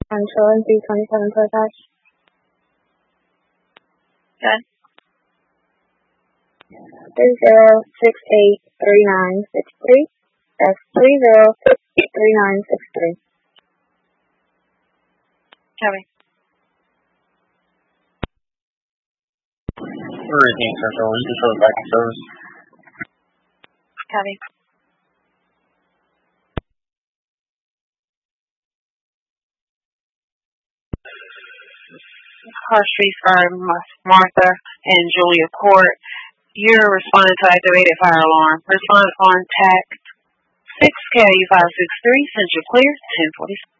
Central and 327 Portage. Okay. 30683963. That's 30683963. Copy. Hurricane Central, you can show it back in service. Copy. Harsh Fire, Martha and Julia Court. You're responding to activated fire alarm. Respond contact 6K563, Central Clear, 1046.